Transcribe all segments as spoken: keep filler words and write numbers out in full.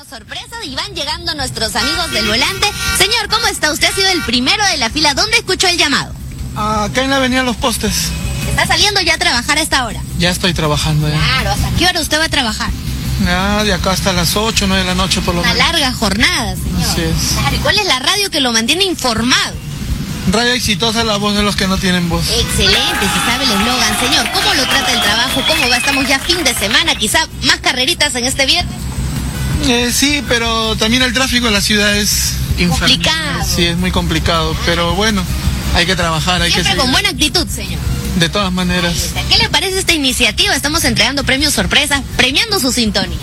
Sorpresa y van llegando nuestros amigos del volante. Señor, ¿cómo está? Usted ha sido el primero de la fila. ¿Dónde escuchó el llamado? Acá en la avenida Los Postes. ¿Está saliendo ya a trabajar a esta hora? Ya estoy trabajando ya. Claro, ¿hasta qué hora usted va a trabajar? Ya, de acá hasta las ocho, nueve de la noche por lo menos. Una larga jornada, señor. Así es. Claro, ¿y cuál es la radio que lo mantiene informado? Radio Exitosa, la voz de los que no tienen voz. Excelente, se sabe el eslogan. Señor, ¿cómo lo trata el trabajo? ¿Cómo va? Estamos ya fin de semana, quizá más carreritas en este viernes. Eh, sí, pero también el tráfico en la ciudad es complicado. Sí, es muy complicado, pero bueno, hay que trabajar, hay Siempre que con buena actitud, señor. De todas maneras. ¿Qué le parece esta iniciativa? Estamos entregando premios sorpresa, premiando su sintonía.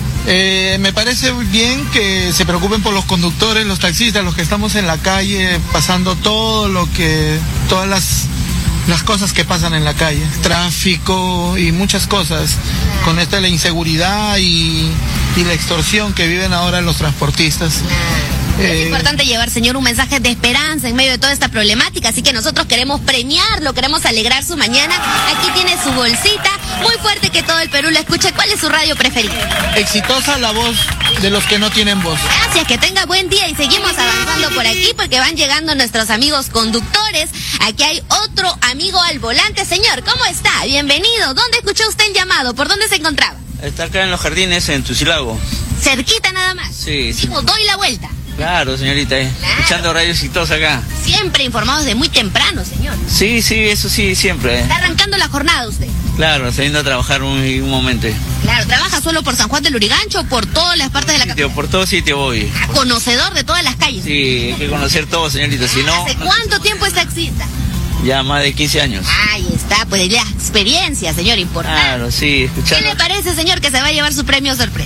Eh, me parece bien que se preocupen por los conductores, los taxistas, los que estamos en la calle, pasando todo lo que, todas las, las cosas que pasan en la calle, tráfico y muchas cosas, con esto de la inseguridad y, y la extorsión que viven ahora los transportistas. Es Eh, importante llevar, señor, un mensaje de esperanza en medio de toda esta problemática, así que nosotros queremos premiarlo, queremos alegrar su mañana. Aquí tiene su bolsita, muy fuerte que todo el Perú lo escuche. ¿Cuál es su radio preferida? Exitosa, la voz de los que no tienen voz. Gracias, que tenga buen día y seguimos avanzando por aquí porque van llegando nuestros amigos conductores. Aquí hay otro amigo al volante. Señor, ¿cómo está? Bienvenido. ¿Dónde escuchó usted el llamado? ¿Por dónde se encontraba? Está acá en los jardines, en Tucilago. Cerquita nada más. Sí, sí. Digo, doy la vuelta. Claro, señorita, eh. Claro. Escuchando Radio Exitosa acá. Siempre informados de muy temprano, señor. Sí, sí, eso sí, siempre. Eh. Está arrancando la jornada usted. Claro, saliendo a trabajar un, un momento. Claro, ¿trabaja solo por San Juan del Lurigancho o por todas las partes de la Sitio, capital? por todo sitio voy. Conocedor de todas las calles. Sí, hay que conocer todo, señorita, si no... ¿Hace cuánto tiempo es taxista? Ya más de quince años. Ahí está, pues la experiencia, señor, importante. Claro, sí, ¿Qué escuchando. le parece, señor, que se va a llevar su premio sorpresa?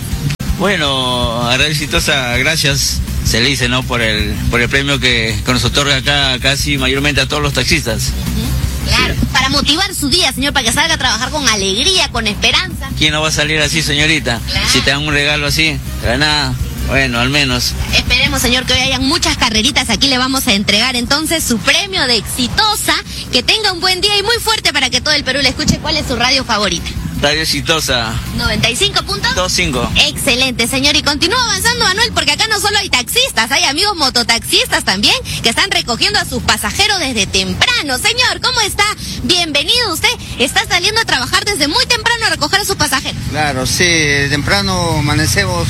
Bueno, a Radio Exitosa, gracias, se le dice, ¿no? Por el, por el premio que, que nos otorga acá casi mayormente a todos los taxistas. Claro, para motivar su día, señor, para que salga a trabajar con alegría, con esperanza. ¿Quién no va a salir así, señorita? Claro. Si te dan un regalo así, de nada, bueno, al menos. Esperemos, señor, que hoy hayan muchas carreritas. Aquí le vamos a entregar entonces su premio de Exitosa. Que tenga un buen día y muy fuerte para que todo el Perú le escuche. ¿Cuál es su radio favorita? Radio Exitosa. noventa y cinco punto dos. cinco. Excelente, señor. Y continúa avanzando, Manuel, porque acá no solo hay taxistas, hay amigos mototaxistas también que están recogiendo a sus pasajeros desde temprano. Señor, ¿cómo está? Bienvenido. Usted está saliendo a trabajar desde muy temprano a recoger a sus pasajeros. Claro, sí, temprano amanecemos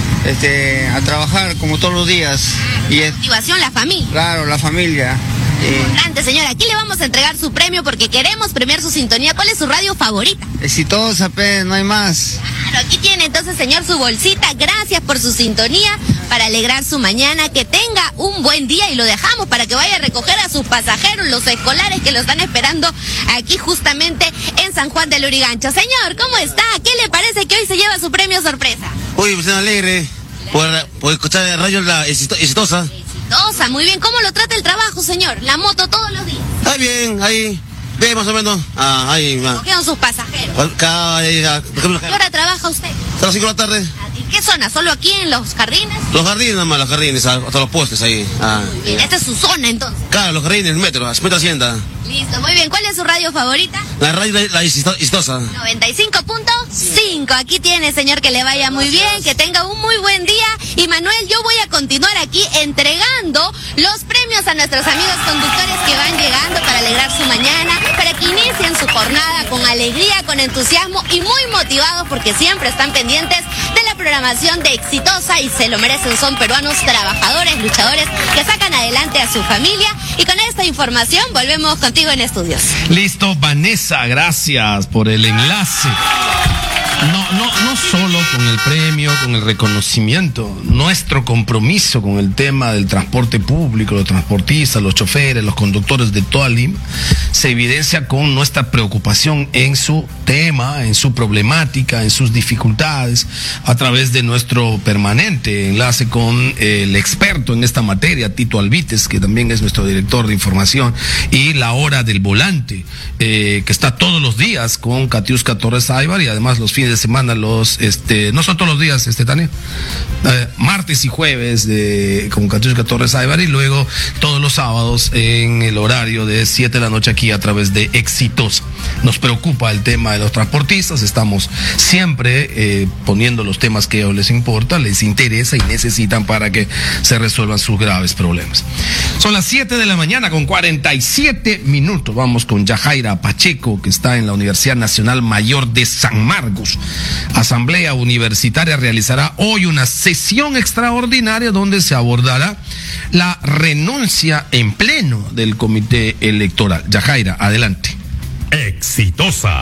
este, a trabajar como todos los días. Y es, Motivación, la familia. claro, la familia. Eh, Importante, señor. Aquí le vamos a entregar su premio porque queremos premiar su sintonía. ¿Cuál es su radio favorita? exitosa, pe, no hay más. Claro, aquí tiene entonces, señor, su bolsita. Gracias por su sintonía para alegrar su mañana. Que tenga un buen día y lo dejamos para que vaya a recoger a sus pasajeros, los escolares que lo están esperando aquí justamente en San Juan del Lurigancho. Señor, ¿cómo está? ¿Qué le parece que hoy se lleva su premio sorpresa? Uy, me siento alegre por, por escuchar el radio la exito- exitosa. Exitosa, muy bien. ¿Cómo lo trata el trabajo, señor? La moto todos los días. Está bien, ahí, ve más o menos. Ah, ahí, va. Cogieron sus pasajeros. Cada, ahí, ah, por ejemplo, ¿Qué hora trabaja usted? hasta las cinco de la tarde. ¿En qué zona? ¿Solo aquí en los jardines? Los jardines, nada más, los jardines, ah, hasta los postes ahí. Ah, Bien, esta es su zona entonces. claro, los jardines, el metro, metro Hacienda. Listo, muy bien. ¿Cuál es su radio favorita? La radio, la, la exito- exitosa. noventa y cinco punto cinco. Aquí tiene, señor, que le vaya muy bien, que tenga un muy buen día. Y Manuel, yo voy a continuar aquí entregando los premios a nuestros amigos conductores que van llegando para alegrar su mañana, para que inicien su jornada con alegría, con entusiasmo y muy motivados porque siempre están pendientes de la programación de Exitosa y se lo merecen. Son peruanos trabajadores, luchadores que sacan adelante a su familia. Y con esta información volvemos contigo en estudios. Listo, Vanessa, gracias por el enlace. No, no, no solo con el premio, con el reconocimiento, nuestro compromiso con el tema del transporte público, los transportistas, los choferes, los conductores de toda Lima, se evidencia con nuestra preocupación en su tema, en su problemática, en sus dificultades, a través de nuestro permanente enlace con el experto en esta materia, Tito Alvites, que también es nuestro director de información, y la hora del volante, eh, que está todos los días con Katiuska Torres Aybar y además los fines de semana los sábados, este, no son todos los días, este, Tania, eh, martes y jueves de, con Katiuska Torres Aybar, y luego todos los sábados en el horario de siete de la noche aquí a través de Exitosa. Nos preocupa el tema de los transportistas, estamos siempre eh, poniendo los temas que a ellos les importa, les interesa y necesitan para que se resuelvan sus graves problemas. Son las siete de la mañana con cuarenta y siete minutos. Vamos con Yajaira Pacheco, que está en la Universidad Nacional Mayor de San Marcos. Asamblea Universitaria realizará hoy una sesión extraordinaria donde se abordará la renuncia en pleno del comité electoral. Yajaira, adelante. Exitosa.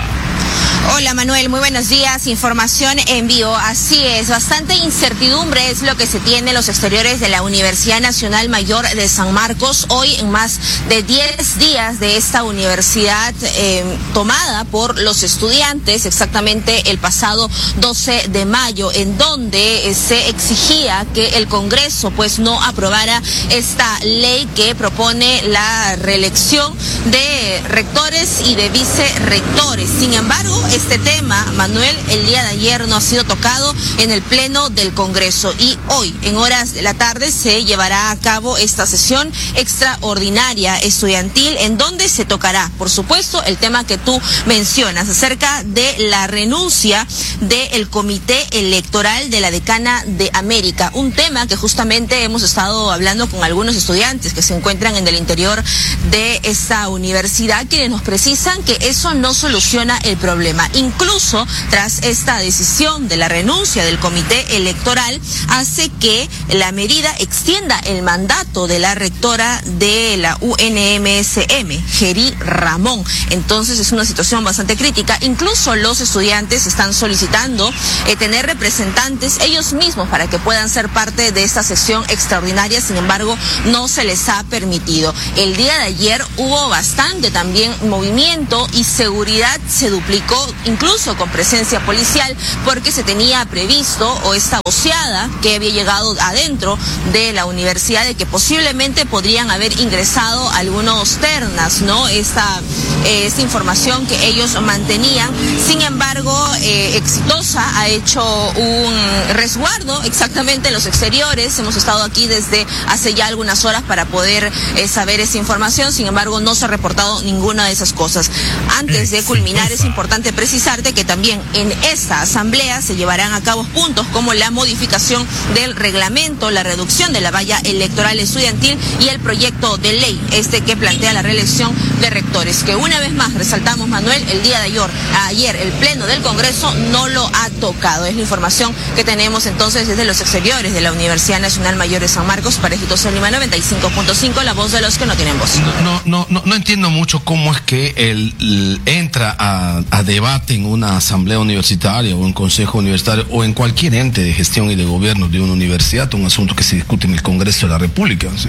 Hola Manuel, muy buenos días. Información en vivo. Así es, bastante incertidumbre es lo que se tiene en los exteriores de la Universidad Nacional Mayor de San Marcos. Hoy, en más de diez días de esta universidad eh, tomada por los estudiantes, exactamente el pasado doce de mayo, en donde eh, se exigía que el Congreso pues no aprobara esta ley que propone la reelección de rectores y de vicerrectores. Sin embargo, este tema, Manuel, el día de ayer no ha sido tocado en el Pleno del Congreso y hoy, en horas de la tarde, se llevará a cabo esta sesión extraordinaria estudiantil en donde se tocará, por supuesto, el tema que tú mencionas acerca de la renuncia del Comité Electoral de la Decana de América, un tema que justamente hemos estado hablando con algunos estudiantes que se encuentran en el interior de esta universidad, quienes nos precisan que eso no soluciona el problema. Incluso tras esta decisión de la renuncia del comité electoral, hace que la medida extienda el mandato de la rectora de la U N M S M, Geri Ramón. Entonces es una situación bastante crítica. Incluso los estudiantes están solicitando eh, tener representantes ellos mismos para que puedan ser parte de esta sesión extraordinaria. Sin embargo, no se les ha permitido. El día de ayer hubo bastante también movimiento y seguridad se duplicó, incluso con presencia policial, porque se tenía previsto, o esta voceada que había llegado adentro de la universidad, de que posiblemente podrían haber ingresado algunos ternas, ¿no? Esta, eh, esta información que ellos mantenían. Sin embargo, eh, Exitosa ha hecho un resguardo exactamente en los exteriores. Hemos estado aquí desde hace ya algunas horas para poder eh, saber esa información. Sin embargo, no se ha reportado ninguna de esas cosas. Antes de culminar, es importante precisarte que también en esta asamblea se llevarán a cabo puntos como la modificación del reglamento, la reducción de la valla electoral estudiantil y el proyecto de ley este que plantea la reelección de rectores, que una vez más resaltamos, Manuel, el día de ayer, ayer el Pleno del Congreso no lo ha tocado. Es la información que tenemos entonces desde los exteriores de la Universidad Nacional Mayor de San Marcos. Para Exitosa Lima noventa y cinco punto cinco, la voz de los que no tienen voz. No, no, no, no entiendo mucho cómo es que el, el entra a, a debate en una asamblea universitaria o un consejo universitario o en cualquier ente de gestión y de gobierno de una universidad, un asunto que se discute en el Congreso de la República. ¿Sí?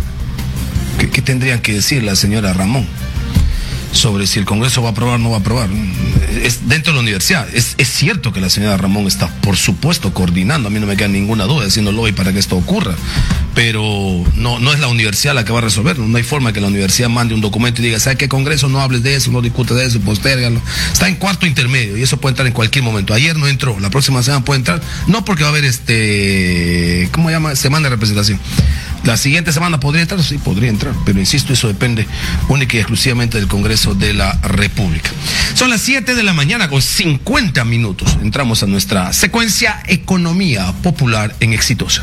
¿Qué, qué tendrían que decir la señora Ramón sobre si el Congreso va a aprobar o no va a aprobar? Es dentro de la universidad. Es, es cierto que la señora Ramón está, por supuesto, coordinando, a mí no me queda ninguna duda, haciendo lobby para que esto ocurra, pero no, no es la universidad la que va a resolver. No hay forma que la universidad mande un documento y diga, ¿sabe qué, Congreso? No hables de eso, no discutes de eso, postérgalo. Está en cuarto intermedio y eso puede entrar en cualquier momento. Ayer no entró, la próxima semana puede entrar, no porque va a haber este, ¿cómo se llama? Semana de representación. La siguiente semana podría entrar, sí, podría entrar, pero insisto, eso depende única y exclusivamente del Congreso de la República. Son las siete de la mañana con cincuenta minutos. Entramos a nuestra secuencia Economía Popular en Exitosa.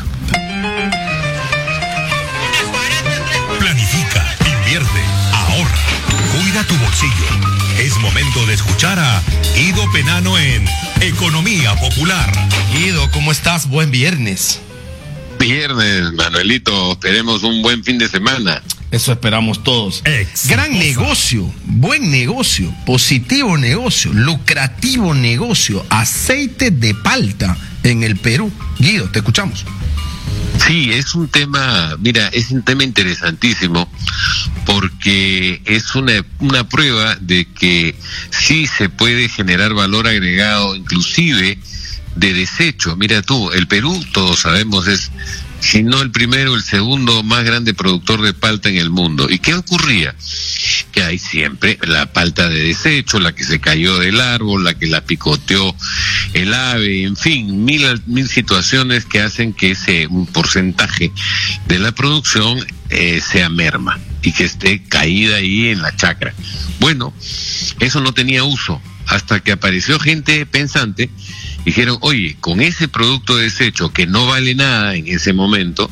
Planifica, invierte, ahorra, cuida tu bolsillo. Es momento de escuchar a Guido Penano en Economía Popular. Guido, ¿cómo estás? Buen viernes. Viernes, Manuelito, esperemos un buen fin de semana. Eso esperamos todos. Exitosa. Gran negocio, buen negocio, positivo negocio, lucrativo negocio, aceite de palta en el Perú. Guido, te escuchamos. Sí, es un tema, mira, es un tema interesantísimo porque es una, una prueba de que sí se puede generar valor agregado, inclusive de desecho. Mira tú, el Perú, todos sabemos, es si no el primero, el segundo más grande productor de palta en el mundo. ¿Y qué ocurría? Que hay siempre la palta de desecho, la que se cayó del árbol, la que la picoteó el ave, en fin, mil, mil situaciones que hacen que ese un porcentaje de la producción eh, sea merma y que esté caída ahí en la chacra. Bueno, eso no tenía uso, hasta que apareció gente pensante. Dijeron, oye, con ese producto de desecho que no vale nada en ese momento,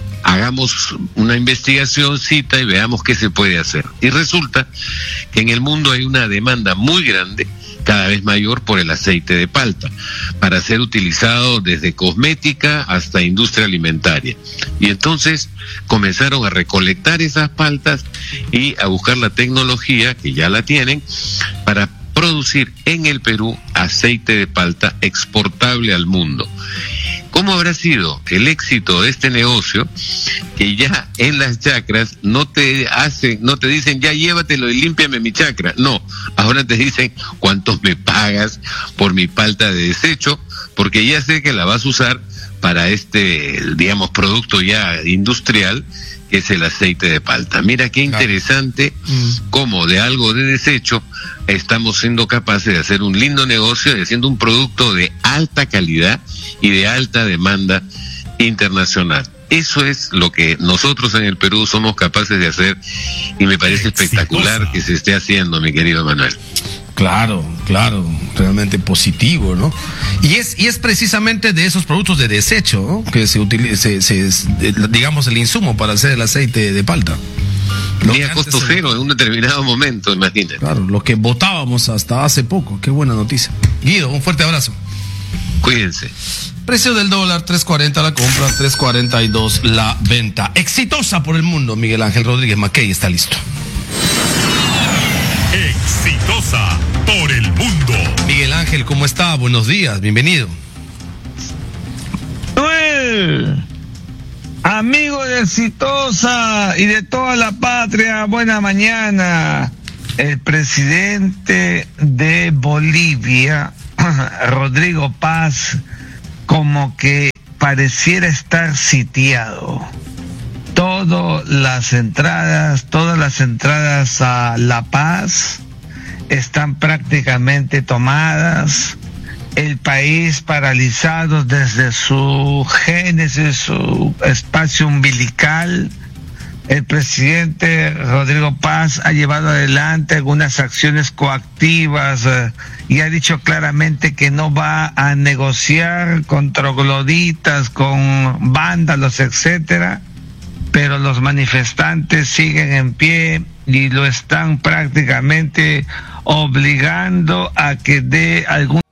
hagamos una investigación, cita y veamos qué se puede hacer. Y resulta que en el mundo hay una demanda muy grande, cada vez mayor, por el aceite de palta, para ser utilizado desde cosmética hasta industria alimentaria. Y entonces comenzaron a recolectar esas paltas y a buscar la tecnología, que ya la tienen, para producir en el Perú aceite de palta exportable al mundo. ¿Cómo habrá sido el éxito de este negocio? Que ya en las chacras no te hacen, no te dicen ya llévatelo y límpiame mi chacra. No, ahora te dicen cuánto me pagas por mi palta de desecho, porque ya sé que la vas a usar para este, digamos, producto ya industrial, que es el aceite de palta. Mira qué interesante cómo de algo de desecho estamos siendo capaces de hacer un lindo negocio y haciendo un producto de alta calidad y de alta demanda internacional. Eso es lo que nosotros en el Perú somos capaces de hacer y me parece espectacular que se esté haciendo, mi querido Manuel. Claro, claro, realmente positivo, ¿no? Y es y es precisamente de esos productos de desecho, ¿no?, que se utiliza, se, se, digamos, el insumo para hacer el aceite de palta. Ni a costo cero en un determinado momento, imagínate. Claro, lo que votábamos hasta hace poco. Qué buena noticia. Guido, un fuerte abrazo. Cuídense. Precio del dólar, tres cuarenta la compra, tres cuarenta y dos la venta. Exitosa por el mundo, Miguel Ángel Rodríguez Mackey está listo. Exitosa por el mundo. Miguel Ángel, ¿cómo está? Buenos días, bienvenido. Noel, amigo de Exitosa y de toda la patria, buena mañana. El presidente de Bolivia, Rodrigo Paz, como que pareciera estar sitiado. Todas las entradas, todas las entradas a La Paz están prácticamente tomadas. El país paralizado desde su génesis, su espacio umbilical. El presidente Rodrigo Paz ha llevado adelante algunas acciones coactivas eh, y ha dicho claramente que no va a negociar con trogloditas, con vándalos, etcétera. Pero los manifestantes siguen en pie y lo están prácticamente obligando a que dé algún